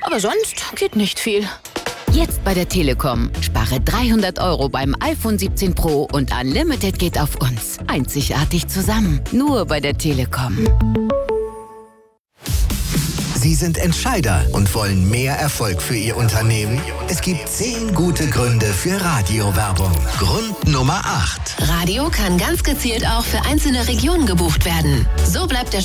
Aber sonst geht nicht viel. Jetzt bei der Telekom. Spare 300 € beim iPhone 17 Pro und Unlimited geht auf uns. Einzigartig zusammen. Nur bei der Telekom. Sie sind Entscheider und wollen mehr Erfolg für Ihr Unternehmen? Es gibt 10 gute Gründe für Radiowerbung. Grund Nummer 8. Radio kann ganz gezielt auch für einzelne Regionen gebucht werden. So bleibt der